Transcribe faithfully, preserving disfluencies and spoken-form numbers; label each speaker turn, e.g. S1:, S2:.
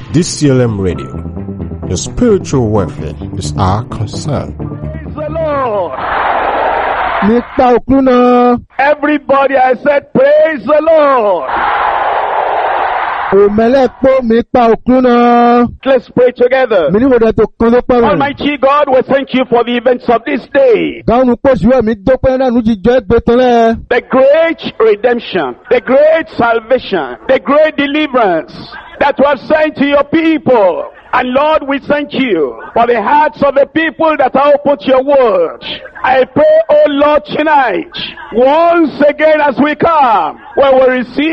S1: D C L M Radio. Your spiritual welfare is our concern.
S2: Praise the Lord.
S3: Nípa òkú náà.
S2: Everybody, I said, praise the Lord.
S3: Òmẹ́lẹ́pọ̀ mi pa òkú náà.
S2: Let's pray together.
S3: Mi ní wòdà tó kan ló pẹ̀rù.
S2: Almighty God, we thank you for the events of this day.
S3: Gáwọn pọ̀jù ẹ̀mí dọ́pẹ́ náà ní jíjọ ẹgbẹ́ tán lẹ́.
S2: The great redemption, the great salvation, the great deliverance that was sent to your people. And Lord, we thank you for the hearts of the people that are open to your word. I pray, oh Lord, tonight, once again as we come, when we receive